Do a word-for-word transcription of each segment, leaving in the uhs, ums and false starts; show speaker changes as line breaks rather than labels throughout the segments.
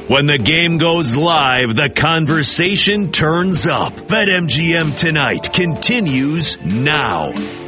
When the game goes live, the conversation turns up. BetMGM Tonight continues now.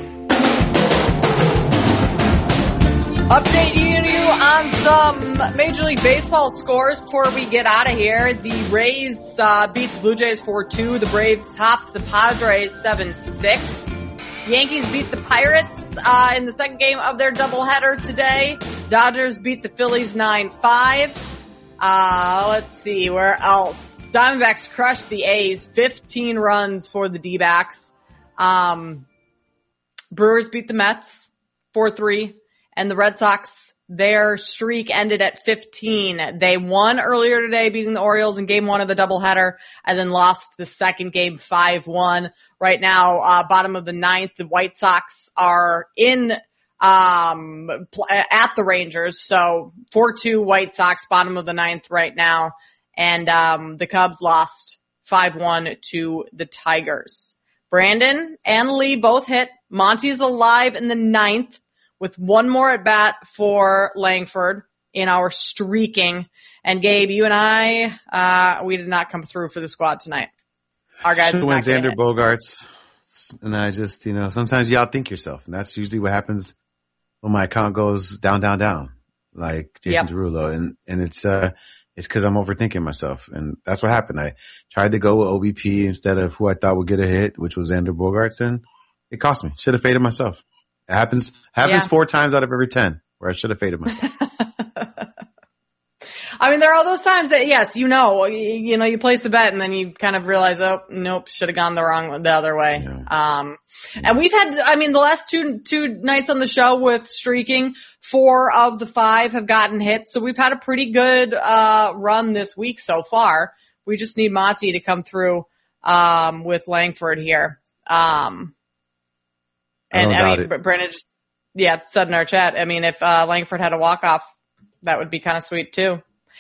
Update you on some Major League Baseball scores before we get out of here. The Rays uh, beat the Blue Jays four two. The Braves topped the Padres seven six. Yankees beat the Pirates uh, in the second game of their doubleheader today. Dodgers beat the Phillies nine five. Uh, let's see, where else? Diamondbacks crushed the A's, fifteen runs for the D-backs. Um, Brewers beat the Mets, four three. And the Red Sox, their streak ended at fifteen. They won earlier today, beating the Orioles in game one of the doubleheader, and then lost the second game five one. Right now, uh, bottom of the ninth, the White Sox are in um pl- at the Rangers, so four two White Sox, bottom of the ninth right now, and um the Cubs lost five one to the Tigers. Brandon and Lee both hit. Monty's alive in the ninth with one more at bat for Langford in our streaking, and Gabe, you and I uh we did not come through for the squad tonight. Our guys
should went Xander Bogaerts, and I just, you know, sometimes you outthink yourself, and that's usually what happens when my account goes down, down, down, like Jason
yep.
Derulo. And, and it's, uh, it's cause I'm overthinking myself. And that's what happened. I tried to go with O B P instead of who I thought would get a hit, which was Xander Bogaerts, and it cost me. Should have faded myself. It happens, happens yeah. four times out of every ten where I should have faded myself.
I mean, there are all those times that, yes, you know, you, you know, you place a bet and then you kind of realize, oh, nope, should have gone the wrong, the other way. Yeah. Um, and we've had, I mean, the last two, two nights on the show with streaking, four of the five have gotten hits. So we've had a pretty good, uh, run this week so far. We just need Monty to come through, um, with Langford here. Um, and I, I mean, it. Brandon just, yeah, said in our chat, I mean, if, uh, Langford had a walk-off, that would be kind of sweet too.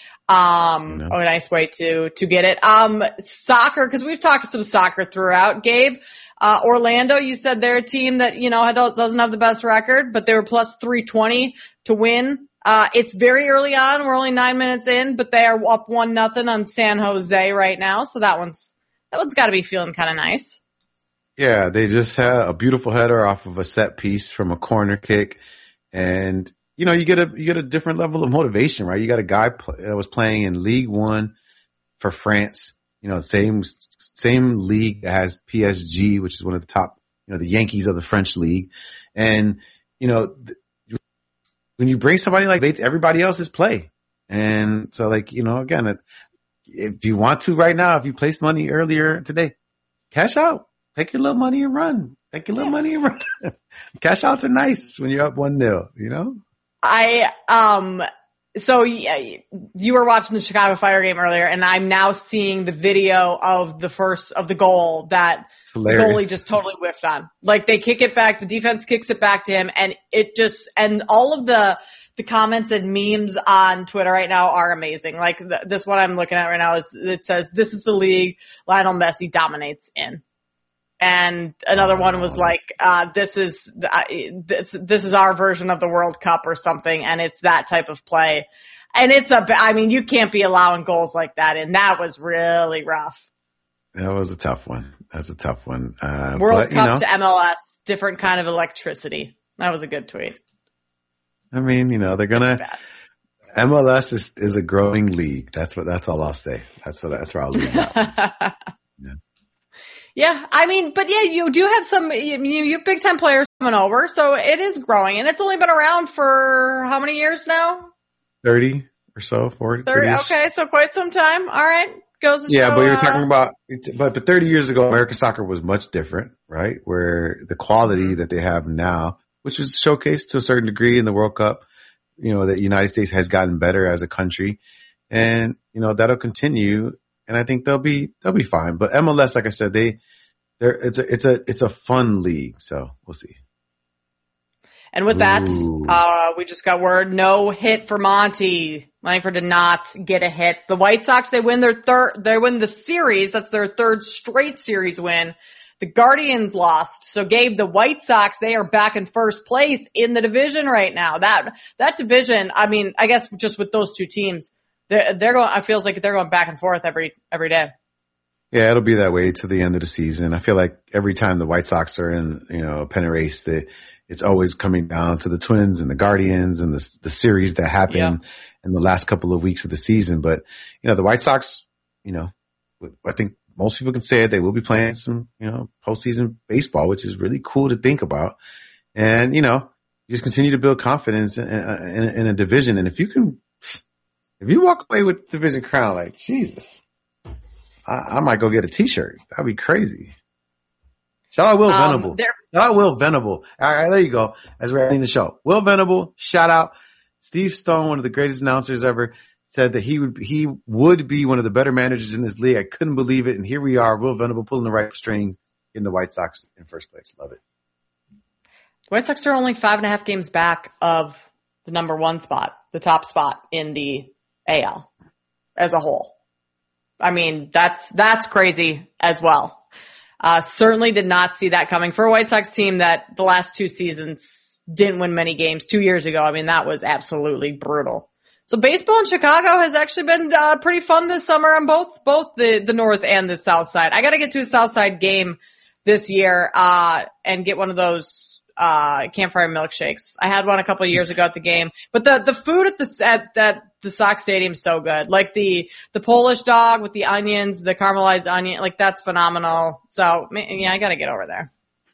Um, no. oh, a nice way to, to get it. Um, soccer, cause we've talked some soccer throughout. Gabe, uh, Orlando, you said they're a team that, you know, doesn't have the best record, but they were plus three twenty to win. Uh, it's very early on. We're only nine minutes in, but they are up one nothing on San Jose right now. So that one's, that one's gotta be feeling kind of nice.
Yeah. They just had a beautiful header off of a set piece from a corner kick, and you know, you get a, you get a different level of motivation, right? You got a guy pl- that was playing in League One for France, you know, same, same league as P S G, which is one of the top, you know, the Yankees of the French league. And, you know, th- when you bring somebody like Bates, everybody else is play. And so, like, you know, again, it, if you want to right now, if you placed money earlier today, cash out, take your little money and run, take your little yeah. money and run. Cash outs are nice when you're up one nil, you know?
I, um, so yeah, you were watching the Chicago Fire game earlier, and I'm now seeing the video of the first, of the goal that the goalie just totally whiffed on. Like, they kick it back, the defense kicks it back to him, and it just, and all of the, the comments and memes on Twitter right now are amazing. Like, the, this one I'm looking at right now is, it says, "This is the league Lionel Messi dominates in." And another one was like, uh, this is, uh, this, this is our version of the World Cup or something. And it's that type of play. And it's a, I mean, you can't be allowing goals like that. And that was really rough.
That was a tough one. That's a tough one. Uh,
World
but,
Cup
you know,
to M L S, different kind of electricity. That was a good tweet.
I mean, you know, they're going to, M L S is, is a growing league. That's what, that's all I'll say. That's what, that's where I'll leave that. Yeah.
Yeah, I mean, but yeah, you do have some, you, you have big time players coming over, so it is growing, and it's only been around for how many years now?
thirty or so, forty.
thirty, okay, so quite some time. All right, goes to
Yeah,
show,
but you're
uh,
talking about, but, but thirty years ago, American soccer was much different, right? Where the quality that they have now, which was showcased to a certain degree in the World Cup, you know, the United States has gotten better as a country, and, you know, that'll continue. And I think they'll be, they'll be fine. But M L S, like I said, they, they're, it's a, it's a, it's a fun league. So we'll see.
And with that, uh, we just got word, no hit for Monty. Langford did not get a hit. The White Sox, they win their third, they win the series. That's their third straight series win. The Guardians lost. So Gabe, the White Sox, they are back in first place in the division right now. That, that division, I mean, I guess just with those two teams, they're, they're going, it feels like they're going back and forth every, every day.
Yeah, it'll be that way to the end of the season. I feel like every time the White Sox are in, you know, a pennant race, that it's always coming down to the Twins and the Guardians and the the series that happen yeah. in the last couple of weeks of the season. But, you know, the White Sox, you know, I think most people can say it, they will be playing some, you know, postseason baseball, which is really cool to think about. And, you know, you just continue to build confidence in, in, in a division. And if you can, if you walk away with division crown, like, Jesus. I, I might go get a t-shirt. That'd be crazy. Shout out Will um, Venable. Shout out Will Venable. All right, there you go. As we're ending the show. Will Venable, shout out. Steve Stone, one of the greatest announcers ever, said that he would, he would be one of the better managers in this league. I couldn't believe it. And here we are. Will Venable pulling the right string in the White Sox in first place. Love it.
The White Sox are only five and a half games back of the number one spot, the top spot in the A L as a whole. I mean, that's, that's crazy as well. Uh, certainly did not see that coming for a White Sox team that the last two seasons didn't win many games two years ago. I mean, that was absolutely brutal. So baseball in Chicago has actually been, uh, pretty fun this summer on both, both the, the North and the South side. I gotta get to a South side game this year, uh, and get one of those, uh, campfire milkshakes. I had one a couple of years ago at the game, but the, the food at the, at that, the Sox Stadium is so good. Like the, the Polish dog with the onions, the caramelized onion, like that's phenomenal. So yeah, I gotta get over there.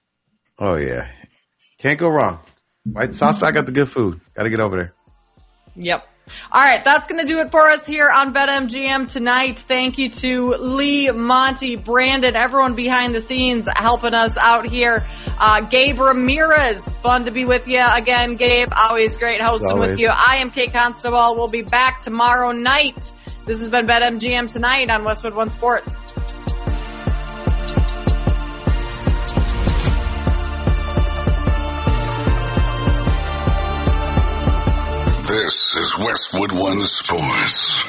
Oh yeah. Can't go wrong. White Sox, I got the good food. Gotta get over there.
Yep. All right, that's going to do it for us here on BetMGM tonight. Thank you to Lee, Monty, Brandon, everyone behind the scenes helping us out here. Uh, Gabe Ramirez, fun to be with you again, Gabe. Always great hosting always. with you. I am Kate Constable. We'll be back tomorrow night. This has been BetMGM tonight on Westwood One Sports.
This is Westwood One Sports.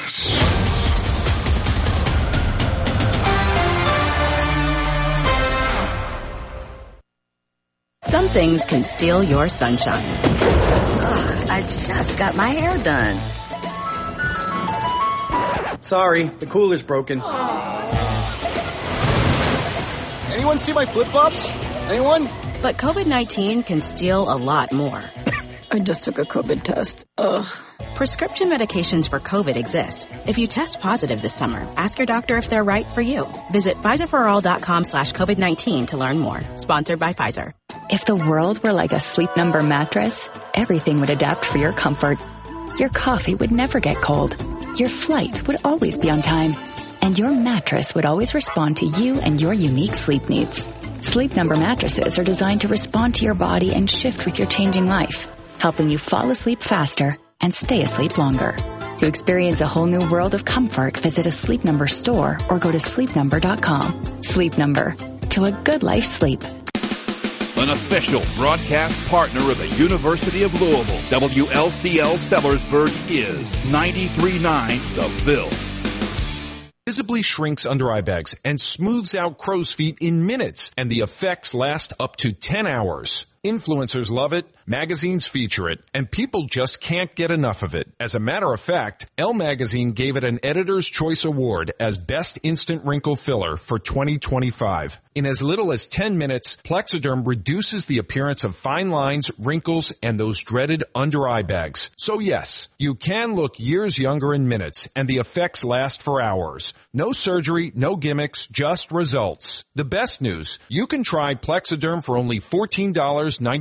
Some things can steal your sunshine. Ugh, I just got my hair done.
Sorry, the cooler's broken. Anyone see my flip-flops? Anyone?
But COVID nineteen can steal a lot more.
I just took a COVID test. Ugh.
Prescription medications for COVID exist. If you test positive this summer, ask your doctor if they're right for you. Visit Pfizerforall.com slash COVID-19 to learn more. Sponsored by Pfizer.
If the world were like a Sleep Number mattress, everything would adapt for your comfort. Your coffee would never get cold. Your flight would always be on time. And your mattress would always respond to you and your unique sleep needs. Sleep Number mattresses are designed to respond to your body and shift with your changing life, helping you fall asleep faster and stay asleep longer. To experience a whole new world of comfort, visit a Sleep Number store or go to sleep number dot com. Sleep Number. To a good life sleep.
An official broadcast partner of the University of Louisville, W L C L Sellersburg is ninety-three point nine The Ville.
Visibly shrinks under eye bags and smooths out crow's feet in minutes, and the effects last up to ten hours. Influencers love it, magazines feature it, and people just can't get enough of it. As a matter of fact, Elle Magazine gave it an Editor's Choice Award as Best Instant Wrinkle Filler for twenty twenty-five. In as little as ten minutes, Plexiderm reduces the appearance of fine lines, wrinkles, and those dreaded under-eye bags. So yes, you can look years younger in minutes, and the effects last for hours. No surgery, no gimmicks, just results. The best news, you can try Plexiderm for only fourteen dollars and ninety-nine